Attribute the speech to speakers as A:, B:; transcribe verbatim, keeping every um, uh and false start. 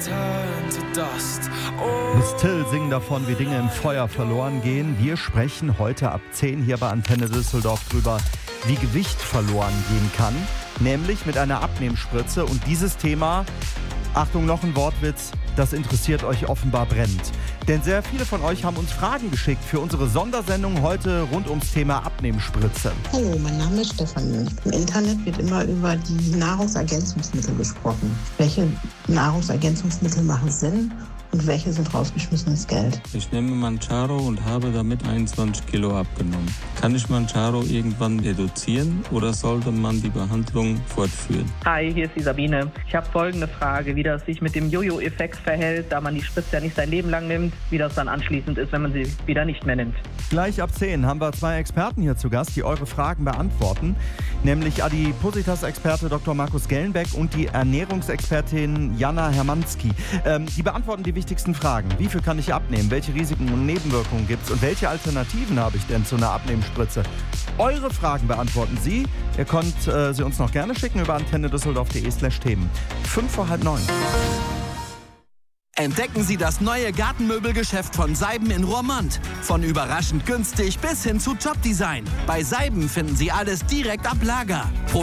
A: Miss Till singen davon, wie Dinge im Feuer verloren gehen. Wir sprechen heute ab zehn hier bei Antenne Düsseldorf drüber, wie Gewicht verloren gehen kann, nämlich mit einer Abnehmspritze. Und dieses Thema, Achtung, noch ein Wortwitz, das interessiert euch offenbar brennend. Denn sehr viele von euch haben uns Fragen geschickt für unsere Sondersendung heute rund ums Thema Abnehmspritze.
B: Hallo, mein Name ist Stefanie. Im Internet wird immer über die Nahrungsergänzungsmittel gesprochen. Welche Nahrungsergänzungsmittel machen Sinn? Und welche sind rausgeschmissenes Geld?
C: Ich nehme Mounjaro und habe damit einundzwanzig Kilo abgenommen. Kann ich Mounjaro irgendwann reduzieren oder sollte man die Behandlung fortführen?
D: Hi, hier ist die Sabine. Ich habe folgende Frage, wie das sich mit dem Jojo-Effekt verhält, da man die Spritze ja nicht sein Leben lang nimmt, wie das dann anschließend ist, wenn man sie wieder nicht mehr nimmt.
A: Gleich ab zehn haben wir zwei Experten hier zu Gast, die eure Fragen beantworten, nämlich Adipositas-Experte Doktor Markus Gellenbeck und die Ernährungsexpertin Jana Hermanski. Ähm, die beantworten die wichtigsten Fragen. Wie viel kann ich abnehmen? Welche Risiken und Nebenwirkungen gibt es? Und welche Alternativen habe ich denn zu einer Abnehmspritze? Eure Fragen beantworten sie. Ihr könnt äh, sie uns noch gerne schicken über antenne düsseldorf punkt de slash Themen. Fünf vor halb neun.
E: Entdecken Sie das neue Gartenmöbelgeschäft von Seiben in Roermond. Von überraschend günstig bis hin zu Top-Design. Bei Seiben finden Sie alles direkt ab Lager.